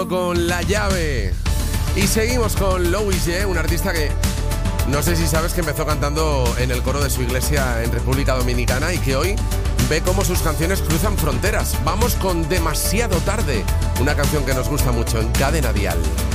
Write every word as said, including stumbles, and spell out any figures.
Con La Llave. Y seguimos con Louis J, un artista que no sé si sabes que empezó cantando en el coro de su iglesia en República Dominicana y que hoy ve cómo sus canciones cruzan fronteras. Vamos con Demasiado Tarde, una canción que nos gusta mucho en Cadena Dial.